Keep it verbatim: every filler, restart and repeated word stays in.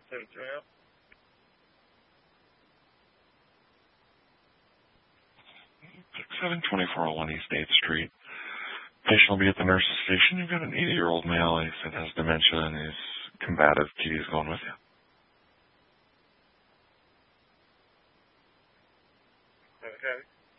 Yes, ma'am. six seven two four oh one East eighth Street. Patient will be at the nurse's station. You've got an eighty-year-old male. He said has dementia and is combative. G is going with you. Okay.